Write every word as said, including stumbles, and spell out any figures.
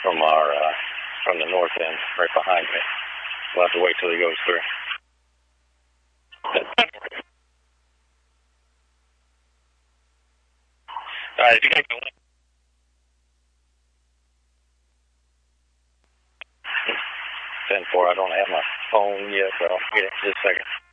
from our uh, from the north end, right behind me. We'll have to wait till he goes through. All right, if you got the link. ten four, I don't have my phone yet, but I'll get it in just a second.